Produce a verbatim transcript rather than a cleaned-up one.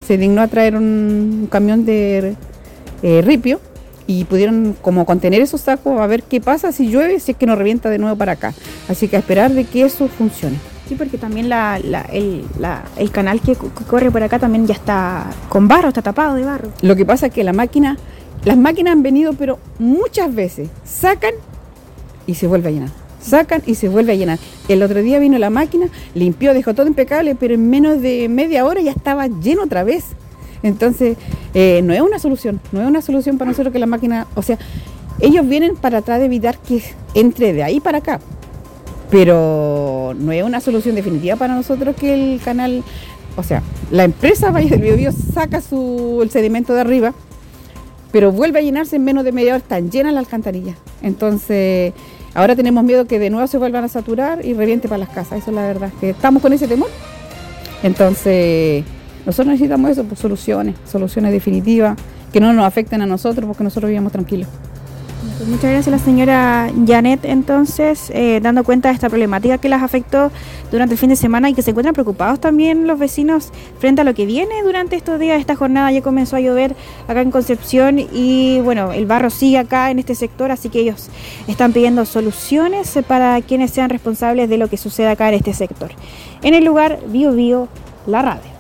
se dignó a traer un, un camión de eh, ripio y pudieron como contener esos sacos a ver qué pasa si llueve, si es que nos revienta de nuevo para acá. Así que a esperar de que eso funcione. Sí, porque también la, la, el, la, el canal que corre por acá también ya está con barro, está tapado de barro. Lo que pasa es que la máquina, las máquinas han venido, pero muchas veces sacan y se vuelve a llenar. Sacan y se vuelve a llenar. El otro día vino la máquina, limpió, dejó todo impecable, pero en menos de media hora ya estaba lleno otra vez. Entonces, eh, no es una solución, no es una solución para nosotros que la máquina, o sea, ellos vienen para tratar de evitar que entre de ahí para acá, pero no es una solución definitiva para nosotros que el canal, o sea, la empresa Valle del Biobío saca su, el sedimento de arriba, pero vuelve a llenarse en menos de media hora, están llenas las alcantarillas. Entonces, ahora tenemos miedo que de nuevo se vuelvan a saturar y reviente para las casas, eso es la verdad, que estamos con ese temor. Entonces, nosotros necesitamos eso, pues soluciones, soluciones definitivas, que no nos afecten a nosotros, porque nosotros vivamos tranquilos. Pues muchas gracias a la señora Janet, entonces, eh, dando cuenta de esta problemática que las afectó durante el fin de semana y que se encuentran preocupados también los vecinos frente a lo que viene durante estos días. Esta jornada ya comenzó a llover acá en Concepción y bueno, el barro sigue acá en este sector, así que ellos están pidiendo soluciones para quienes sean responsables de lo que suceda acá en este sector. En el lugar Bio Bio, la radio.